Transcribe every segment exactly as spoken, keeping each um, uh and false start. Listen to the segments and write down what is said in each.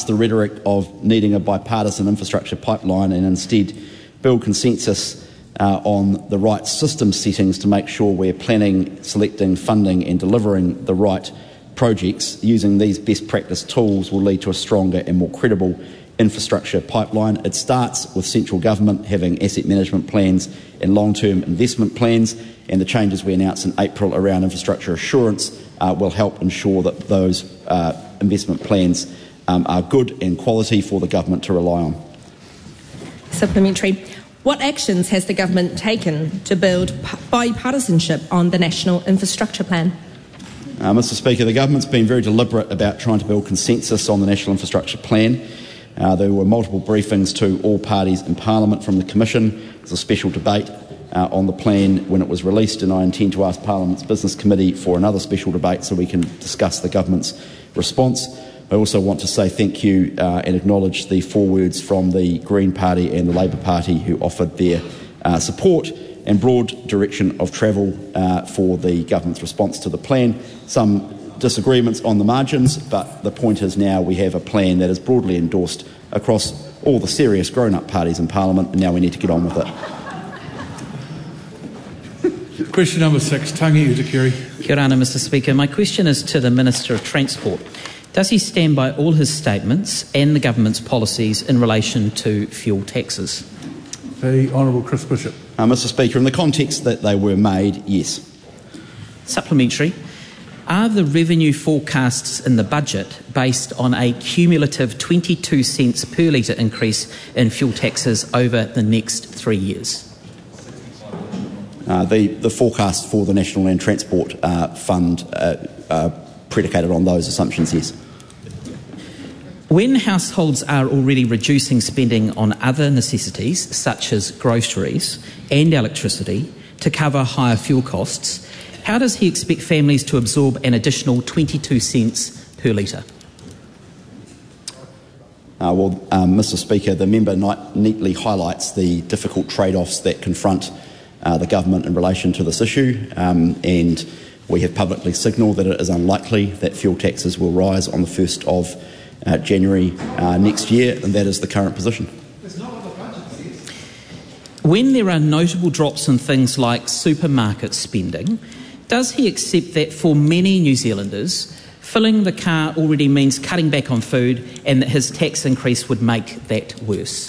past the rhetoric of needing a bipartisan infrastructure pipeline and instead build consensus uh, on the right system settings to make sure we're planning, selecting, funding and delivering the right projects. Using these best practice tools will lead to a stronger and more credible infrastructure pipeline. It starts with central government having asset management plans and long-term investment plans, and the changes we announced in April around infrastructure assurance uh, will help ensure that those uh, investment plans um, are good and quality for the government to rely on. Supplementary. What actions has the government taken to build bipartisanship on the National Infrastructure Plan? Uh, Mr Speaker, the government's been very deliberate about trying to build consensus on the National Infrastructure Plan. Uh, there were multiple briefings to all parties in Parliament from the Commission. There was a special debate uh, on the plan when it was released, and I intend to ask Parliament's Business Committee for another special debate so we can discuss the government's response. I also want to say thank you uh, and acknowledge the forewords from the Green Party and the Labour Party who offered their uh, support and broad direction of travel uh, for the government's response to the plan. Some disagreements on the margins, but the point is now we have a plan that is broadly endorsed across all the serious grown-up parties in Parliament, and now we need to get on with it. Question number six, Tangi Utakiri. Kia ora, Mr Speaker. My question is to the Minister of Transport. Does he stand by all his statements and the government's policies in relation to fuel taxes? The Honourable Chris Bishop. Uh, Mr Speaker, in the context that they were made, yes. Supplementary. Are the revenue forecasts in the budget based on a cumulative twenty-two cents per litre increase in fuel taxes over the next three years? Uh, the, the forecast for the National Land Transport uh, Fund uh, uh, predicated on those assumptions, yes. When households are already reducing spending on other necessities, such as groceries and electricity, to cover higher fuel costs, how does he expect families to absorb an additional twenty-two cents per litre? Uh, well, um, Mr Speaker, the member neatly highlights the difficult trade-offs that confront uh, the government in relation to this issue, um, and we have publicly signalled that it is unlikely that fuel taxes will rise on the first of uh, January uh, next year, and that is the current position. When there are notable drops in things like supermarket spending, does he accept that for many New Zealanders, filling the car already means cutting back on food and that his tax increase would make that worse?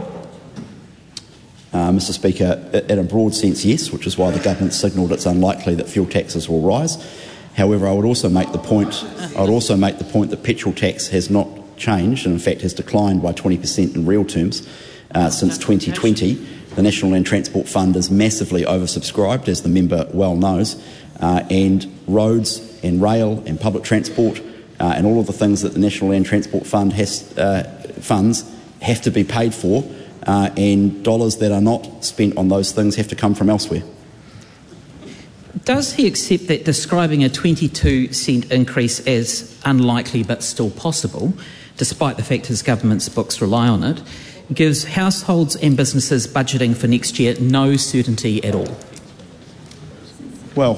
Uh, Mr Speaker, in a broad sense, yes, which is why the government signalled it's unlikely that fuel taxes will rise. However, I would also make the point, I would also make the point that petrol tax has not changed and in fact has declined by twenty percent in real terms uh, since twenty twenty. The National Land Transport Fund is massively oversubscribed, as the member well knows, uh, and roads and rail and public transport uh, and all of the things that the National Land Transport Fund has, uh, funds have to be paid for, uh, and dollars that are not spent on those things have to come from elsewhere. Does he accept that describing a twenty-two cent increase as unlikely but still possible, despite the fact his government's books rely on it, gives households and businesses budgeting for next year no certainty at all? Well,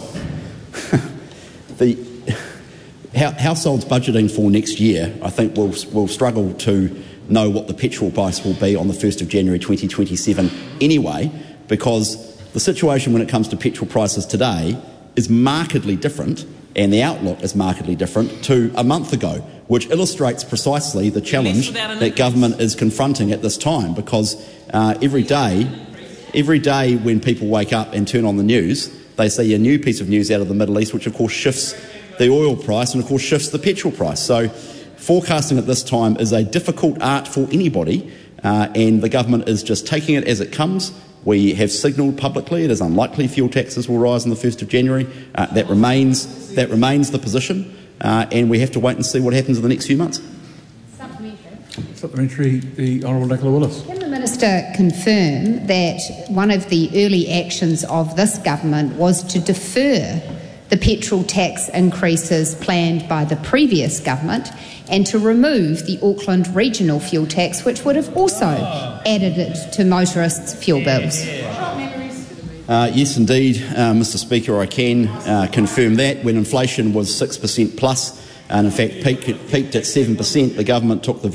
the households budgeting for next year, I think, will will struggle to know what the petrol price will be on the first of January twenty twenty-seven anyway, because the situation when it comes to petrol prices today is markedly different, and the outlook is markedly different to a month ago, which illustrates precisely the challenge that government is confronting at this time, because uh, every day, every day when people wake up and turn on the news, they see a new piece of news out of the Middle East, which of course shifts the oil price and of course shifts the petrol price. So forecasting at this time is a difficult art for anybody, uh, and the government is just taking it as it comes. We have signalled publicly it is unlikely fuel taxes will rise on the first of January. Uh, that remains that remains the position, uh, and we have to wait and see what happens in the next few months. Supplementary. Supplementary, the Honourable Nicola Willis. Can the Minister confirm that one of the early actions of this government was to defer the petrol tax increases planned by the previous government and to remove the Auckland regional fuel tax, which would have also added it to motorists' fuel bills? Uh, yes, indeed, uh, Mr Speaker, I can uh, confirm that. When inflation was six percent plus, and in fact peaked, peaked at seven percent, the government took the